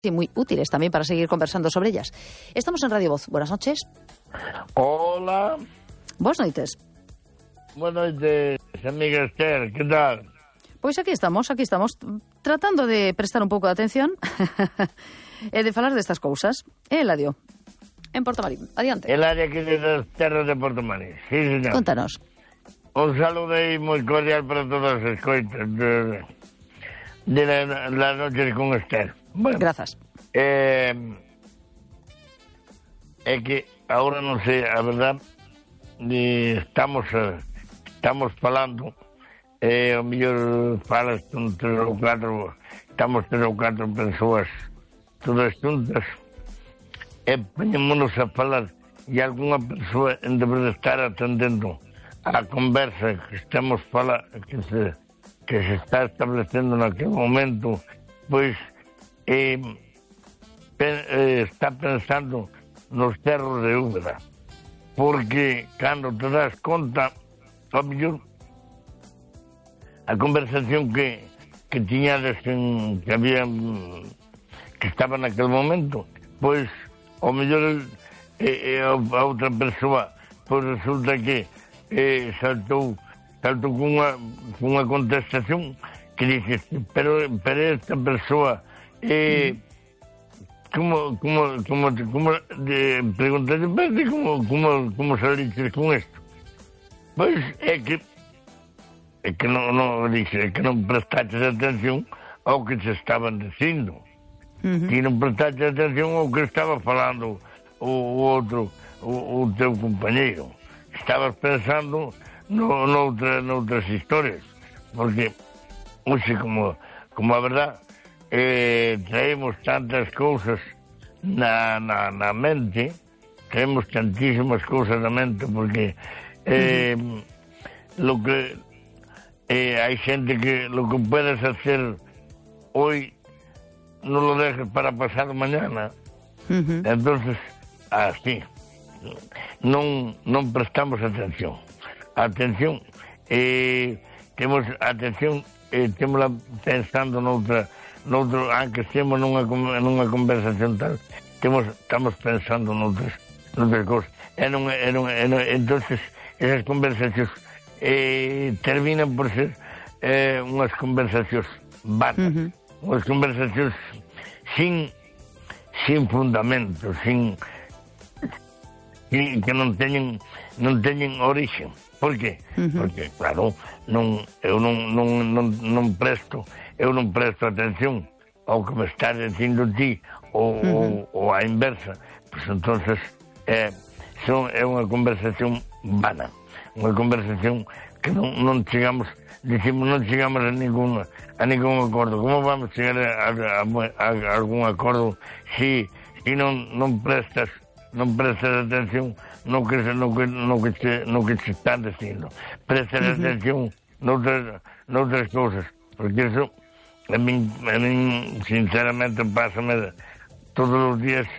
y muy útiles también para seguir conversando sobre ellas. Estamos en Radio Voz. Buenas noches. Hola. Buenas noites. Buenas noches, amiga Esther, ¿qué tal? Pois aquí estamos, tratando de prestar un pouco de atención e de falar destas cousas. Eladio, en Portomarín, adiante. El área aquí de las terras de Portomarín, sí, señor. Contanos. Un saludo aí moi cordial para todos os escoitas de las noches con Esther. Bueno, Grazas. É que agora non sei, a verdad, estamos falando, o mellor falas con 3 ou 4, estamos 3 ou 4 persoas todas juntas, e poñémonos a falar, e algunha persoa debe de estar atendendo a conversa que estamos falando, que se está establecendo naquele momento, pois está pensando nos cerros de Úbeda, porque cando te das conta, ao mellor, a conversación que tiñades que había, que estaba naquele momento, pois ao mellor a outra persoa, pois resulta que saltou cunha contestación que dices, pero esta persoa preguntaste, como saliches con isto? Pois é que non prestaches atención ao que se estaban dicindo. Que non prestaches atención ao que estaba falando o teu compañeiro. Estabas pensando noutras historias, porque hoxe, como a verdad, traemos tantas cousas na mente, traemos tantísimas cousas na mente, porque hai xente que lo que puedes hacer hoy no lo dejes para pasado mañana. Entonces, así, non prestamos atención, temos atención, temos pensando noutro, aunque estemos nunha conversación tal, estamos pensando noutras cousas, entonces esas conversacións terminan por ser unhas conversacións vanas, unhas conversacións sin fundamento, que non teñen orixe. Por qué? Porque, claro, eu non presto atención ao que me estás dicindo ti ou á inversa, pois entonces é unha conversación vana, unha conversación que non chegamos a ningún acordo. Como vamos chegar a algún acordo se non prestas atención no que te están dicindo? Prestas atención noutras cousas, porque eso a min sinceramente pásame todos os días,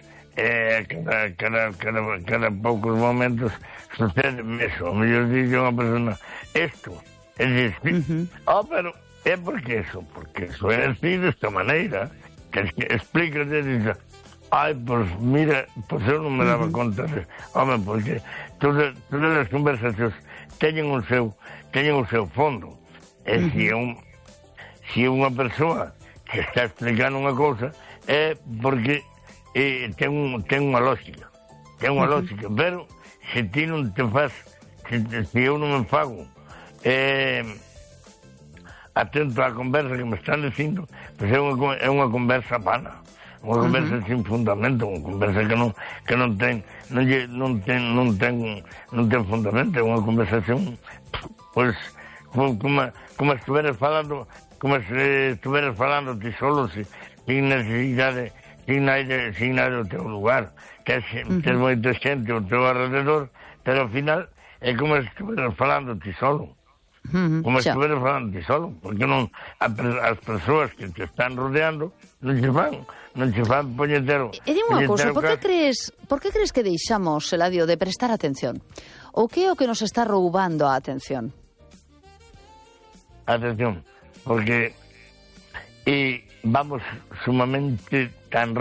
cada poucos momentos sucede eso. A mellor dice unha persona isto, é dicir, pero é porque eso é así desta maneira, que explica e dice, pues mira, pues eu non me daba conta de, porque todas as conversacións teñen o seu fondo. E se unha persoa que está explicando unha cousa é porque ten unha lógica, pero se ti non te faz, se eu non me fago atento á conversa que me están dicindo, pois é unha conversa vana, unha conversa sin fundamento, unha conversa que non ten fundamento, é unha conversación, pois, como estuveras falando ti solo, sin necesidade, sin nada do teu lugar, tes moita xente ao teu alrededor, pero ao final é como estuveras falando ti solo. Como estuveras falando ti solo, porque non as persoas que te están rodeando non che fan puñetero. E di unha cousa, por que crees que deixamos, Eladio, de prestar atención? O que é o que nos está roubando a atención? Atención, porque vamos sumamente tan